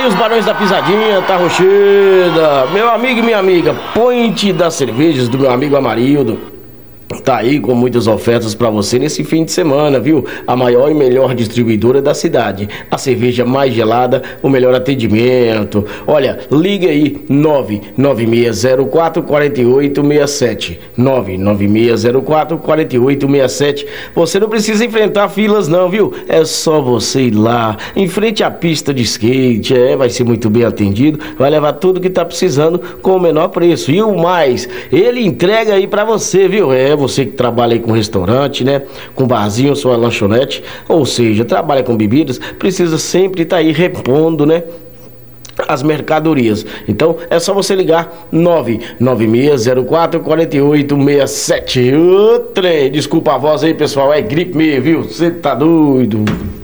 os Barões da Pisadinha, tá rocheda. Meu amigo e minha amiga, Ponte das Cervejas do meu amigo Amarildo. Tá aí com muitas ofertas pra você nesse fim de semana, viu? A maior e melhor distribuidora da cidade. A cerveja mais gelada, o melhor atendimento. Olha, liga aí, 99604-4867. 99604-4867. Você não precisa enfrentar filas não, viu? É só você ir lá, em frente à pista de skate. Vai ser muito bem atendido. Vai levar tudo que tá precisando com o menor preço. E o mais, ele entrega aí pra você, viu? Você que trabalha aí com restaurante, né? Com barzinho, sua lanchonete, ou seja, trabalha com bebidas, precisa sempre estar aí repondo, né? As mercadorias. Então é só você ligar 99604-4867. Desculpa a voz aí, pessoal, é gripe mesmo, viu? Você tá doido.